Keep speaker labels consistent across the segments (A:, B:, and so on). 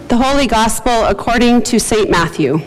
A: The Holy Gospel according to St. Matthew.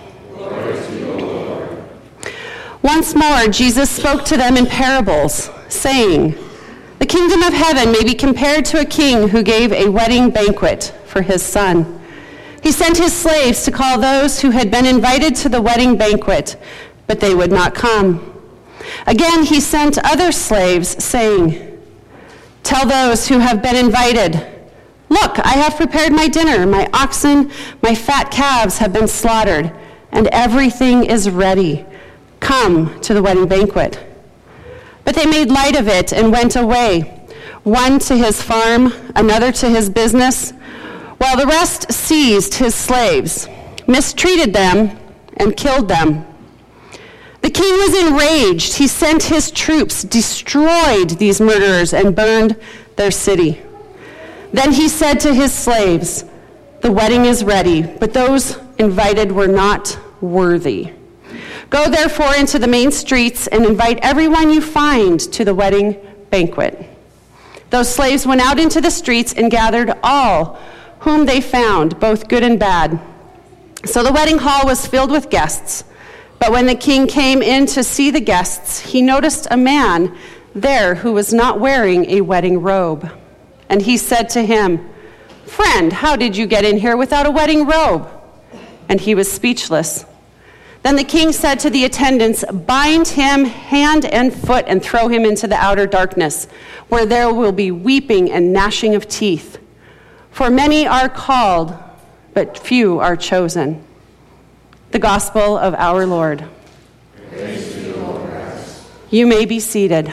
A: Once more, Jesus spoke to them in parables, saying, "The kingdom of heaven may be compared to a king who gave a wedding banquet for his son. He sent his slaves to call those who had been invited to the wedding banquet, but they would not come. Again, he sent other slaves, saying, 'Tell those who have been invited, look, I have prepared my dinner. My oxen, my fat calves have been slaughtered, and everything is ready. Come to the wedding banquet.' But they made light of it and went away, one to his farm, another to his business, while the rest seized his slaves, mistreated them, and killed them. The king was enraged. He sent his troops, destroyed these murderers, and burned their city. Then he said to his slaves, 'The wedding is ready, but those invited were not worthy. Go therefore into the main streets and invite everyone you find to the wedding banquet.' Those slaves went out into the streets and gathered all whom they found, both good and bad. So the wedding hall was filled with guests. But when the king came in to see the guests, he noticed a man there who was not wearing a wedding robe. And he said to him, 'Friend, how did you get in here without a wedding robe?' And he was speechless. Then the king said to the attendants, 'Bind him hand and foot and throw him into the outer darkness, where there will be weeping and gnashing of teeth. For many are called, but few are chosen.'" The Gospel of our Lord.
B: Praise to you, Lord Christ.
A: You may be seated.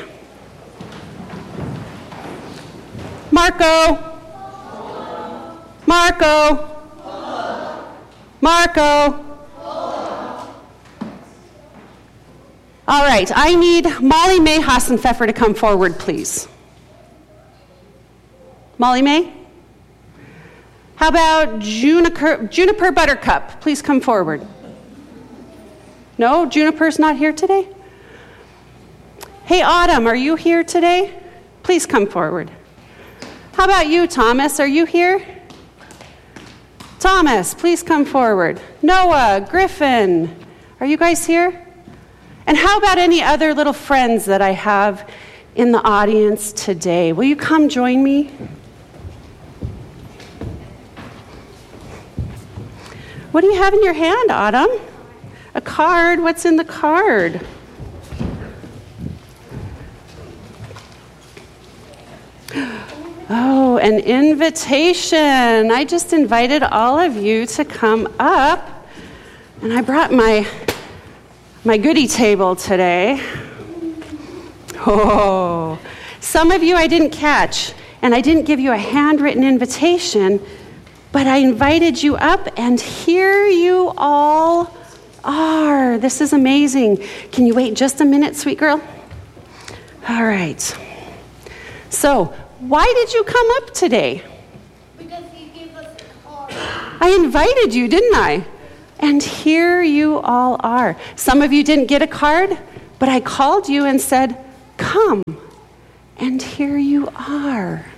A: Marco. Marco. Marco. All right, I need Molly May Hassenpfeffer to come forward, please. Molly May? How about Juniper Buttercup? Please come forward. No, Juniper's not here today? Hey, Autumn, are you here today? Please come forward. How about you, Thomas? Are you here? Thomas, please come forward. Noah, Griffin, are you guys here? And how about any other little friends that I have in the audience today? Will you come join me? What do you have in your hand, Autumn? A card. What's in the card? Oh, an invitation. I just invited all of you to come up, and I brought my goodie table today. Oh, some of you I didn't catch, and I didn't give you a handwritten invitation, but I invited you up, and here you all are. This is amazing. Can you wait just a minute, sweet girl? All right. So, why did you come up today?
B: Because he gave us a card.
A: I invited you, didn't I? And here you all are. Some of you didn't get a card, but I called you and said, "Come." And here you are.